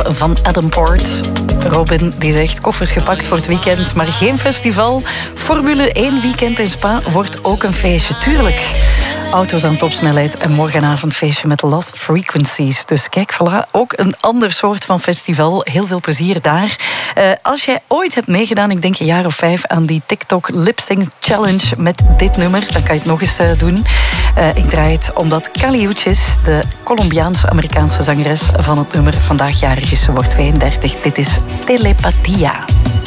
van Adam Port. Robin die zegt koffers gepakt voor het weekend, maar geen festival. Formule 1 weekend in Spa wordt ook een feestje, tuurlijk. Auto's aan topsnelheid en morgenavond feestje met Lost Frequencies. Dus kijk, voilà, ook een ander soort van festival. Heel veel plezier daar. Als jij ooit hebt meegedaan, ik denk een jaar of 5... aan die TikTok Lip Sync Challenge met dit nummer, dan kan je het nog eens doen. Ik draai het omdat Kali Uchis, de Colombiaans-Amerikaanse zangeres van het nummer, vandaag jarig is. Ze wordt 32. Dit is Telepatia.